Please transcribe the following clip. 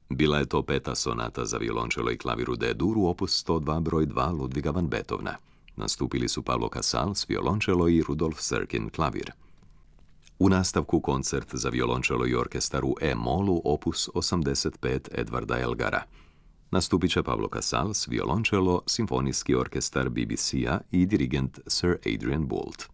Bila je to peta sonata za violončelo i klavir u D-duru, opus 102 broj 2 Ludviga van Beethovena. Nastupili su Pablo Casals, violončelo i Rudolf Serkin, klavir. U nastavku koncert za violončelo i orkestar u E-molu, opus 85 Edvarda Elgara. Nastupit će Pablo Casals, violončelo, simfonijski orkestar BBC-a i dirigent Sir Adrian Boult.